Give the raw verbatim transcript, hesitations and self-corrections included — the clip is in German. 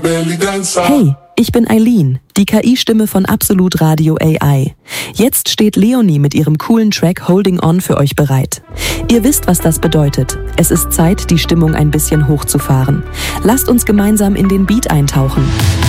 Hey, ich bin Eileen, die K I-Stimme von Absolut Radio A I. Jetzt steht Leonie mit ihrem coolen Track Holding On für euch bereit. Ihr wisst, was das bedeutet. Es ist Zeit, die Stimmung ein bisschen hochzufahren. Lasst uns gemeinsam in den Beat eintauchen.